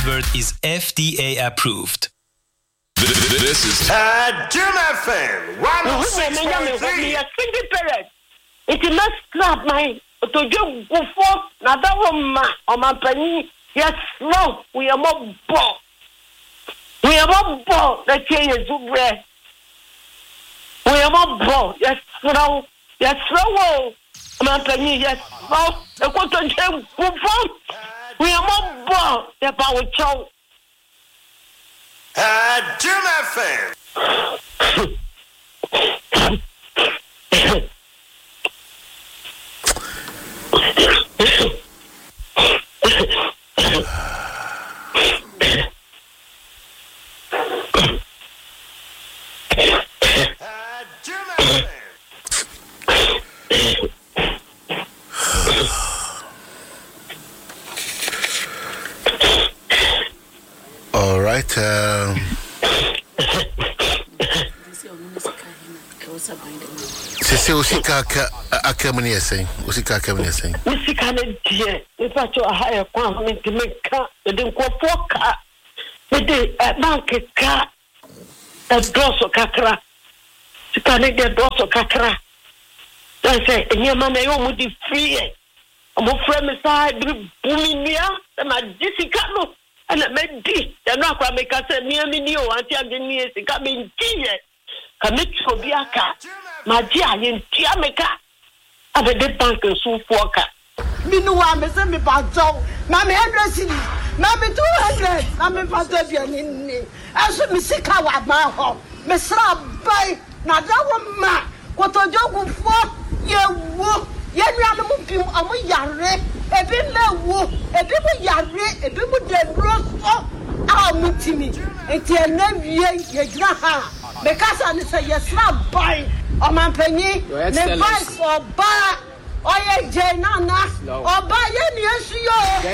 is FDA approved. This is Jim FM 106.3. It must slap my to do before Nadawama or my penny. Yes, no, we are more ball. We are more ball. The change is bread. We are more ball. Yes, no, yes, no, my penny. Yes, no, the quarter jam before. We are more ball. The power chow. Jim FM. All right. Sisi usika akamani saying. Usika akamani saying. Usika ne die. Ifa cho higher kwa meka. De nkofoka. De bank ka. Doso kakra. Sika ne de doso kakra. Dan say nyama na yo mu di free. Mo frame side buminia. Ma disika no. And me di. Ya no akwa meka say me ni o anti agni sika me di. Kamitso biaka. Madia yentia meka ade de bank so foka minu wa me se me pato na me 100 cedi na me 200 na me pato biani ni aso me sika wa ma ho me sra bai na da wo ma kotojogu fo ye wo ye nuanu mu pim amu yare ebi lewo ebi mu yare ebi mu de roso a mu timi enti ena wie ye gira ha me kasa ni se ye sra bai Omanpenyi, ne vice oba, oye jenana, oba ye ni esuyo.